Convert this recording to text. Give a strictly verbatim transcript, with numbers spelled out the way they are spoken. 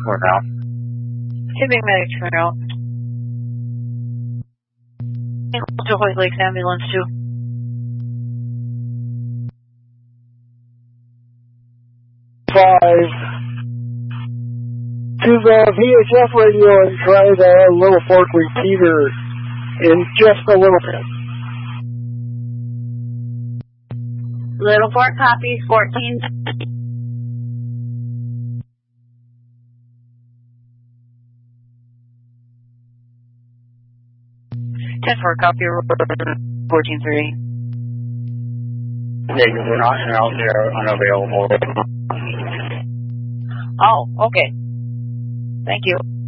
We're out. Tipping medics for out. White Lakes ambulance too. Five. To the V H F radio and try the Little Fork repeater in just a little bit. Little Fork copies, fourteen. ten four, copy, fourteen three. Yeah, we're not out there unavailable. Oh, okay. Thank you.